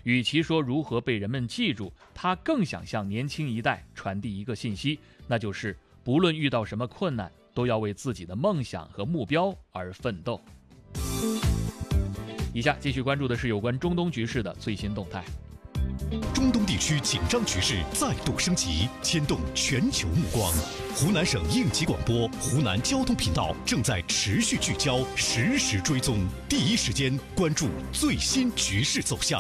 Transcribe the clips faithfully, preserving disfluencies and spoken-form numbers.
与其说如何被人们记住，他更想向年轻一代传递一个信息，那就是不论遇到什么困难，都要为自己的梦想和目标而奋斗。以下继续关注的是有关中东局势的最新动态。 中东地区紧张局势再度升级，牵动全球目光。湖南省应急广播、湖南交通频道正在持续聚焦、实时追踪，第一时间关注最新局势走向。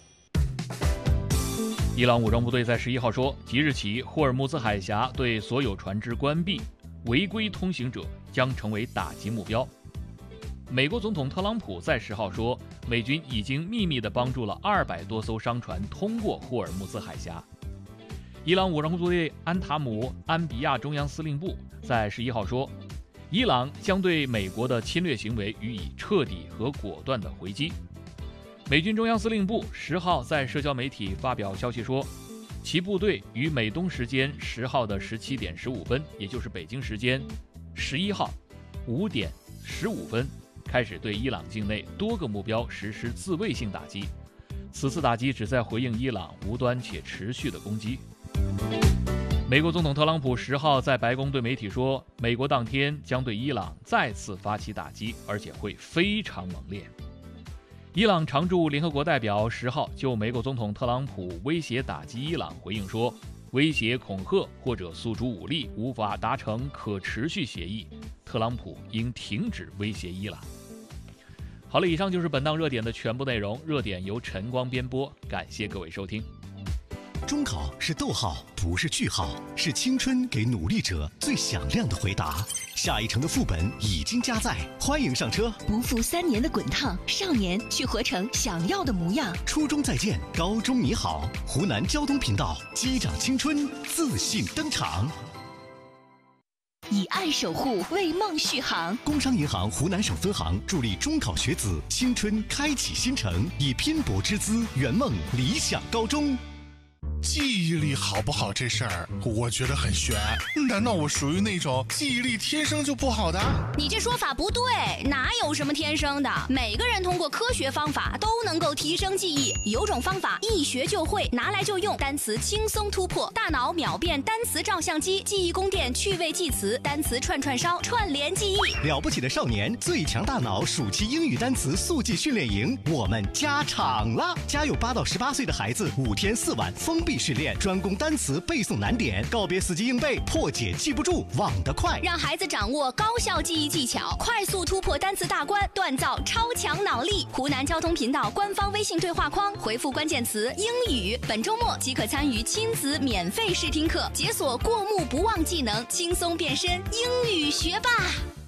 伊朗武装部队在十一号说，即日起霍尔木兹海峡对所有船只关闭，违规通行者将成为打击目标。美国总统特朗普在十号说，美军已经秘密地帮助了二百多艘商船通过霍尔木兹海峡。伊朗武装部队安塔姆安比亚中央司令部在十一号说，伊朗将对美国的侵略行为予以彻底和果断的回击。美军中央司令部十号在社交媒体发表消息说，其部队于美东时间十号的十七点十五分，也就是北京时间十一号五点十五分，开始对伊朗境内多个目标实施自卫性打击。此次打击旨在回应伊朗无端且持续的攻击。美国总统特朗普十号在白宫对媒体说，美国当天将对伊朗再次发起打击，而且会非常猛烈。伊朗常驻联合国代表十号就美国总统特朗普威胁打击伊朗回应说，威胁、恐吓或者诉诸武力无法达成可持续协议，特朗普应停止威胁伊朗。好了，以上就是本档热点的全部内容。热点由晨光编播，感谢各位收听。 中考是逗号，不是句号，是青春给努力者最响亮的回答。下一城的副本已经加载，欢迎上车。 不负三年的滚烫，少年去活成想要的模样。 初中再见，高中你好。湖南交通频道，击掌青春，自信登场。 以爱守护，为梦续航。 工商银行湖南省分行助力中考学子青春开启新程，以拼搏之姿圆梦理想高中。 记忆力好不好这事儿，我觉得很悬。难道我属于那种记忆力天生就不好的？ 你这说法不对，哪有什么天生的？每个人通过科学方法都能够提升记忆。有种方法一学就会，拿来就用，单词轻松突破，大脑秒变单词照相机，记忆宫殿趣味记词，单词串串烧，串联记忆。 了不起的少年，最强大脑暑期英语单词速记训练营，我们加场了！家有八到十八岁的孩子，五天四晚封闭训练，专攻单词背诵难点，告别死记硬背，破解记不住，忘得快， 让孩子掌握高效记忆技巧，快速突破单词大关，锻造超强脑力。湖南交通频道官方微信对话框回复关键词英语，本周末即可参与亲子免费试听课，解锁过目不忘技能，轻松变身英语学霸。